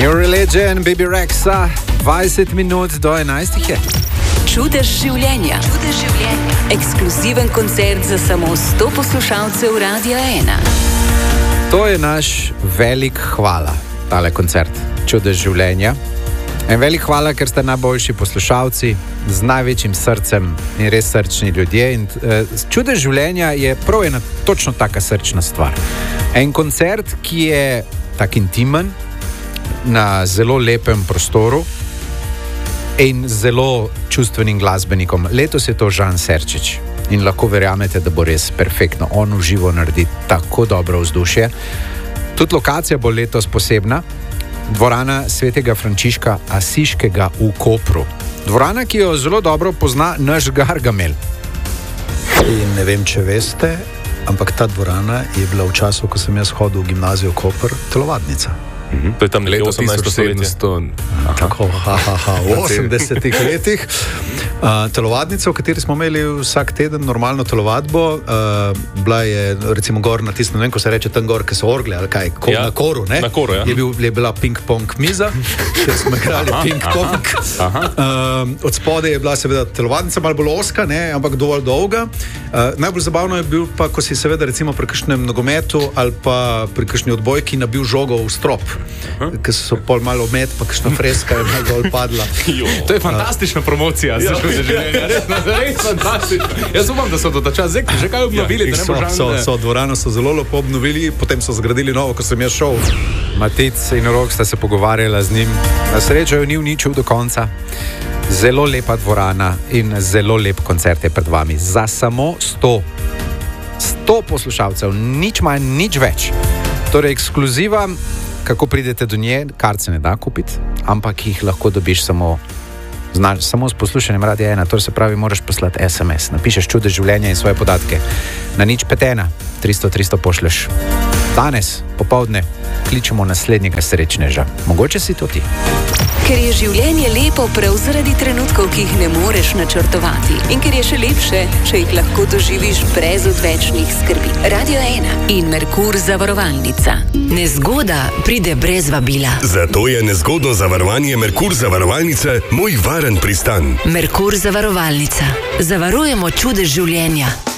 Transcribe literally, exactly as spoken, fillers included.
New Religion, Baby Rexa, dvajset minut do enajstih je. Čudež življenja. Čudež življenja. Ekskluziven koncert za samo sto poslušalcev Radia ena. To je naš velik hvala, tale koncert Čudež življenja. En velik hvala, ker ste najboljši poslušalci, z največjim srcem in res srčni ljudje. In, uh, Čudež življenja je prav ena točno taka srčna stvar. En koncert, ki je tak intimen, na zelo lepem prostoru in zelo čustvenim glasbenikom. Letos je to Žan Serčič in lahko verjamete, da bo res perfektno. On v živo naredi tako dobro vzdušje. Tudi lokacija bo letos posebna. Dvorana Svetega Frančiška Asiškega v Kopru. Dvorana, ki jo zelo dobro pozna naš Gargamel. In ne vem, če veste, ampak ta dvorana je bila v času, ko sem jaz hodil v gimnazijo Koper, telovadnica. Mm-hmm. To je tam leto osemnajsto stoletje. Tako, ha, ha, ha, v osemdesetih letih. Uh, telovadnica, v kateri smo imeli vsak teden normalno telovadbo, uh, bila je recimo gor na tistem, ne vem, ko se reče tam gor, ki so orgle, ali kaj, ko, ja, na koru, ne? Na koru, ja. Je, bil, je bila ping-pong miza, ker smo igrali ping-pong. Uh, od spode je bila seveda telovadnica, malo bolj oska, ne, ampak dovolj dolga. Uh, najbolj zabavno je bil pa, ko si seveda recimo pri kakšnem nogometu ali pa pri kakšni odbojki nabil žogo v strop. Uh-huh. Ker so pol malo met, pa kakšna freska je malo dol padla. To je fantastična uh, promocija, ja. Za življenje. Res, res fantastična. Jaz upam, da so do ta čas že kaj obnovili. Ja, da ne so, so, so, dvorano so zelo lepo obnovili, potem so zgradili novo, ko sem jaz šel. Matic in Rok sta se pogovarjala z njim. Na srečo jo ni uničil do konca. Zelo lepa dvorana in zelo lep koncert je pred vami. Za samo sto. sto poslušalcev, nič manj, nič več. Torej, ekskluziva. Kako pridete do nje, kar se ne da kupiti, ampak jih lahko dobiš samo, znaš, samo s poslušanjem Radia ena. To se pravi, moraš poslati es em es. Napišeš Čudež življenja in svoje podatke. Na nič pet ena, tristo tristo pošleš. Danes, popovdne, kličemo naslednjega srečneža. Mogoče si to ti. Ker je življenje lepo prav zaradi trenutkov, ki jih ne moreš načrtovati. In ker je še lepše, če jih lahko doživiš brez odvečnih skrbi. Radio ena in Merkur zavarovalnica. Nezgoda pride brez vabila. Zato je nezgodno zavarovanje Merkur zavarovalnice moj varen pristan. Merkur zavarovalnica. Zavarujemo čudež življenja.